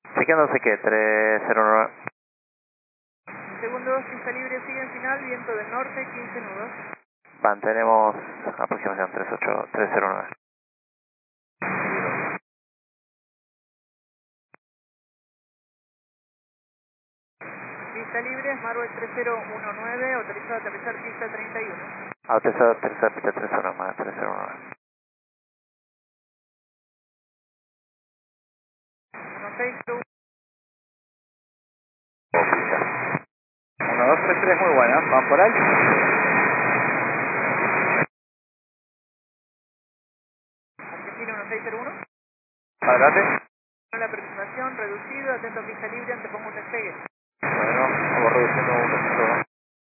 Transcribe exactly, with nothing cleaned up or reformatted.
Chequeándose que tres cero nueve. Segundo dos, pista libre, sigue en final, viento del norte, quince nudos. Mantenemos aproximación tres ocho, tres cero nueve. Pista libre, Marvel tres cero uno nueve, autorizado a aterrizar pista treinta y uno. Autorizado tercera pista tres cero nueve, tres cero nueve. uno seis cero uno dos tres tres, muy buena. Vamos por ahí. uno, Argentina uno seis cero uno. Adelante. La aproximación, reducido, atento a pista libre, antepongo un despegue. Bueno, vamos reduciendo un poquito.